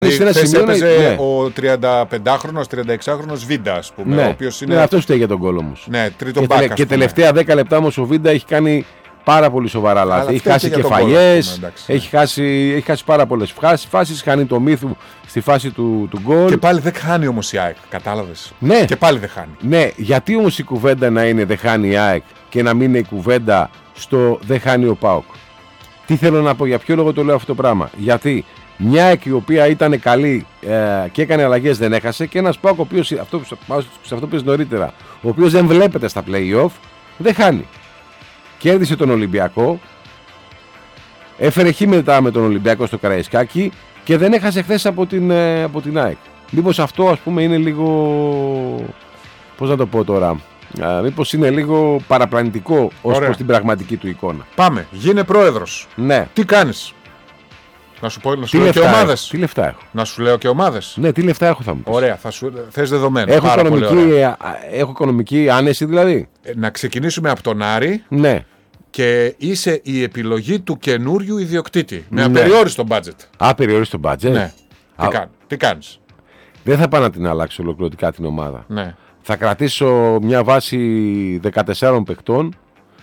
Χθες έπαιζε ο 35χρονος, 36χρονος Βίντα, ας πούμε. Ναι, ο οποίος είναι... αυτός φταίει για τον γκολ όμως. Ναι, τρίτον μπακ. Και τελευταία 10 λεπτά όμως ο Βίντα έχει κάνει πάρα πολύ σοβαρά λάθη. Έχει χάσει κεφαλιές, έχει χάσει πάρα πολλές φάσεις, χάνει το μύθου στη φάση του γκολ. Και πάλι δεν χάνει όμως η ΑΕΚ, κατάλαβες. Ναι. Και πάλι δεν χάνει. Ναι, γιατί όμως η κουβέντα να είναι δεν χάνει η ΑΕΚ και να μην είναι η κουβέντα στο δεν χάνει ο ΠΑΟΚ. Τι θέλω να πω, για ποιο λόγο το λέω αυτό το πράγμα. Γιατί μια ΑΕΚ η οποία ήταν καλή και έκανε αλλαγές δεν έχασε, και ένας ΠΑΟΚ, ο οποίος, σε αυτό που είπες νωρίτερα, ο οποίος δεν βλέπετε στα play-off, δεν χάνει. Κέρδισε τον Ολυμπιακό, έφερε χ μετά με τον Ολυμπιακό στο Καραϊσκάκι και δεν έχασε χθες από την ΑΕΚ. Μήπως αυτό, ας πούμε, είναι λίγο, πώς να το πω τώρα, μήπως είναι λίγο παραπλανητικό ως προς την πραγματική του εικόνα. Πάμε, γίνε πρόεδρος. Ναι. Τι κάνεις? Να σου λέω και ομάδες. Τι λεφτά έχω. Να σου λέω και ομάδες. Ναι, τι λεφτά έχω, θα μου πεις. Ωραία, θες δεδομένα. Έχω οικονομική άνεση δηλαδή. Να ξεκινήσουμε από τον Άρη. Ναι. Και είσαι η επιλογή του καινούριου ιδιοκτήτη. Με απεριόριστο budget. Απεριόριστο budget. Ναι. Τι κάνεις? Δεν θα πάω να την αλλάξω ολοκληρωτικά την ομάδα. Ναι. Θα κρατήσω μια βάση 14 παικτών.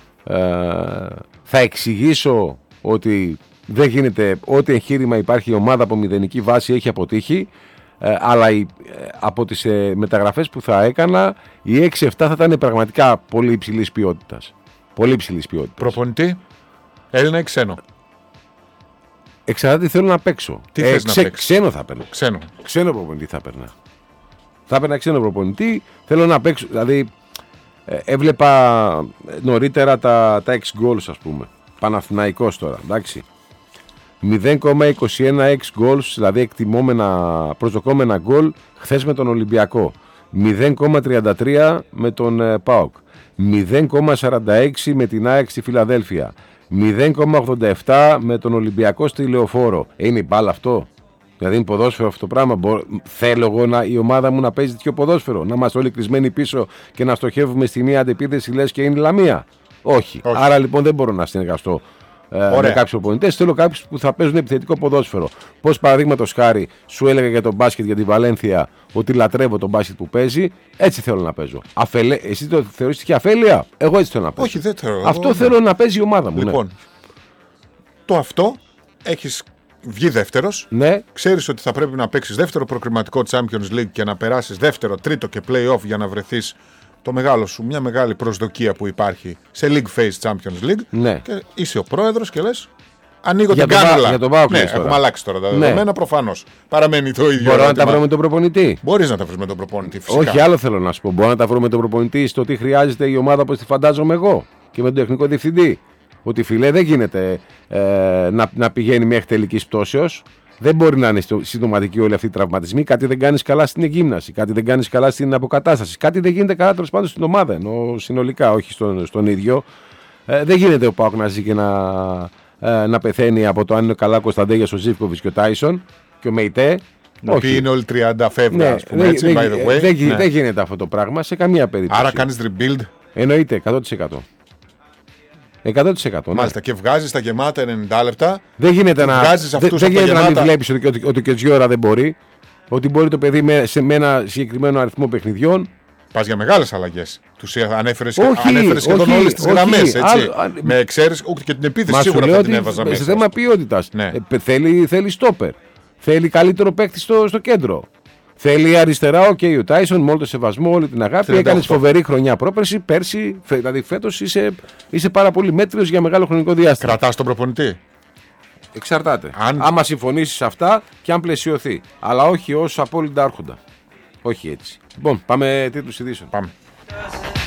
Θα εξηγήσω ότι δεν γίνεται, ό,τι εγχείρημα υπάρχει, η ομάδα από μηδενική βάση έχει αποτύχει. Αλλά από τις μεταγραφές που θα έκανα, οι 6-7 θα ήταν πραγματικά πολύ υψηλής ποιότητας. Πολύ υψηλής ποιότητας. Προπονητή, Έλληνα ή ξένο? Εξαρτάται τι θέλω να παίξω. Τι θες να παίξεις? Ξένο θα παίρνω. Ξένο προπονητή θα παίρνα. Θα έπαιρνα ξένο προπονητή. Θέλω να παίξω. Δηλαδή, έβλεπα νωρίτερα τα ex goals, ας πούμε. Παναθηναϊκός τώρα, εντάξει. 0,21 ex goals, δηλαδή εκτιμόμενα, προσδοκόμενα γκολ, χθες με τον Ολυμπιακό. 0,33 με τον ΠΑΟΚ. 0,46 με την ΑΕΚ στη Φιλαδέλφια. 0,87 με τον Ολυμπιακό στη Λεωφόρο. Είναι μπάλα αυτό? Δηλαδή είναι ποδόσφαιρο αυτό το πράγμα? Θέλω εγώ η ομάδα μου να παίζει τέτοιο ποδόσφαιρο? Να είμαστε όλοι κλεισμένοι πίσω και να στοχεύουμε στη μία αντεπίθεση, λες και είναι Λαμία? Όχι. Άρα λοιπόν δεν μπορώ να συνεργαστώ με κάποιους προπονητές. Θέλω κάποιους που θα παίζουν επιθετικό ποδόσφαιρο. Πώς, παραδείγματος χάρη, σου έλεγα για τον μπάσκετ, για τη Βαλένθια, ότι λατρεύω τον μπάσκετ που παίζει. Έτσι θέλω να παίζω. Εσύ το θεωρείς και αφέλεια? Εγώ έτσι θέλω να παίζω. Όχι, δεν θέλω. Αυτό θέλω να παίζει η ομάδα μου. Λοιπόν, το αυτό έχεις βγει δεύτερος. Ναι. Ξέρεις ότι θα πρέπει να παίξεις δεύτερο προκριματικό Champions League και να περάσεις δεύτερο, τρίτο και play-off για να βρεθείς το μεγάλο σου, μια μεγάλη προσδοκία που υπάρχει σε League Phase Champions League. Ναι. Και είσαι ο πρόεδρος και λες, ανοίγω την κάνουλα. Για τον ΠΑΟΚ. Ναι, έχουμε αλλάξει τώρα τα δεδομένα, προφανώς. Παραμένει το ίδιο. Μπορώ να τα βρω με τον προπονητή? Μπορείς να τα βρεις με τον προπονητή, φυσικά. Όχι, άλλο θέλω να σου πω. Μπορώ να τα βρω με τον προπονητή στο τι χρειάζεται η ομάδα όπως τη φαντάζομαι εγώ και με τον τεχνικό διευθυντή. Ότι, φίλε, δεν γίνεται να πηγαίνει μέχρι τελικής πτώσεως. Δεν μπορεί να είναι συντοματικοί όλοι αυτοί οι τραυματισμοί. Κάτι δεν κάνεις καλά στην εγκύμναση, κάτι δεν κάνεις καλά στην αποκατάσταση, κάτι δεν γίνεται καλά τέλος πάντων στην ομάδα. Ενώ συνολικά, όχι στον ίδιο. Δεν γίνεται ο ΠΑΟΚ να ζει και να πεθαίνει από το αν είναι καλά ο Κωνσταντέγιας, ο Ζίβκοβιτς και ο Τάισον και ο Μεϊτέ. Όχι, είναι όλοι 30 φεύγουν, ας πούμε, έτσι, by the way. Δεν γίνεται αυτό το πράγμα σε καμία περίπτωση. Άρα κάνεις rebuild. Εννοείται, 100%. 100%. Μάλιστα, και βγάζεις τα γεμάτα 90 λεπτά. Δεν γίνεται να μην βλέπεις ότι και 2 ώρα δεν μπορεί. Ότι μπορεί το παιδί με ένα συγκεκριμένο αριθμό παιχνιδιών. Πας για μεγάλες αλλαγές. Τους ανέφερες σχεδόν όλες τις γραμμές. Με εξαίρεση και την επίθεση σίγουρα θα την έβαζα μέσα. Σε θέμα ποιότητας. Ναι. Θέλει στόπερ. Θέλει καλύτερο παίκτη στο κέντρο. Θέλει αριστερά, ο Τάισον, με όλο το σεβασμό, όλη την αγάπη. Έκανε φοβερή χρονιά πρόπερση. Πέρσι, δηλαδή φέτος είσαι πάρα πολύ μέτριος για μεγάλο χρονικό διάστημα. Κρατάς τον προπονητή? Εξαρτάται. Άμα συμφωνήσεις αυτά και αν πλαισιωθεί. Αλλά όχι ως απόλυτα άρχοντα. Όχι έτσι. Λοιπόν, πάμε τίτλους ειδήσεων. Πάμε.